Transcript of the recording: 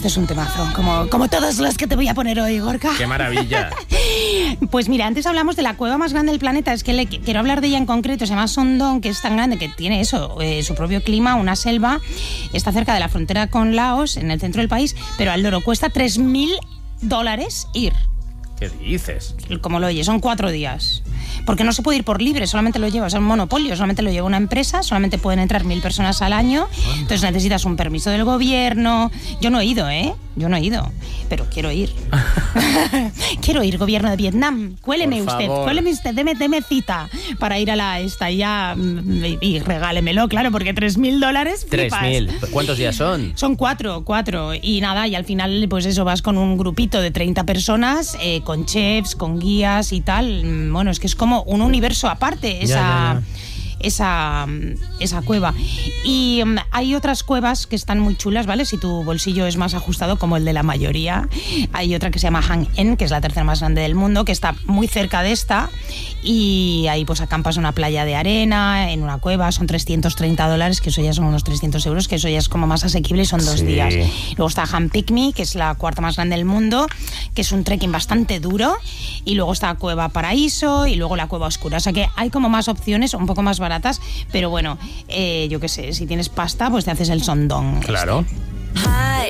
este es un temazo, como todos los que te voy a poner hoy, Gorka. ¡Qué maravilla! Pues mira, antes hablamos de la cueva más grande del planeta, es que quiero hablar de ella en concreto, se llama Sondong, que es tan grande que tiene eso, su propio clima, una selva, está cerca de la frontera con Laos, en el centro del país, pero al loro cuesta $3.000 ir. ¿Qué dices? Como lo oyes, son 4 días. Porque no se puede ir por libre, solamente lo lleva, es un monopolio, solamente lo lleva una empresa, solamente pueden entrar 1.000 personas al año, entonces necesitas un permiso del gobierno. Yo no he ido, pero quiero ir. Quiero ir, gobierno de Vietnam, cuéleme usted, deme cita para ir a la esta y regálemelo, claro, porque $3.000. 3.000. ¿Cuántos días son? Son 4, y nada, y al final pues eso, vas con un grupito de 30 personas, con chefs, con guías y tal. Bueno, es que es como un universo aparte esa cueva. Y hay otras cuevas que están muy chulas, ¿vale? Si tu bolsillo es más ajustado, como el de la mayoría. Hay otra que se llama Hang En, que es la tercera más grande del mundo, que está muy cerca de esta, y ahí pues acampas en una playa de arena, en una cueva, son $330, que eso ya son unos 300 euros, que eso ya es como más asequible y son 2 días. Luego está Han Picnic, que es la cuarta más grande del mundo, que es un trekking bastante duro, y luego está Cueva Paraíso, y luego la Cueva Oscura. O sea que hay como más opciones, un poco más baratas, pero bueno, yo qué sé, si tienes pasta, pues te haces el Sondong. Claro.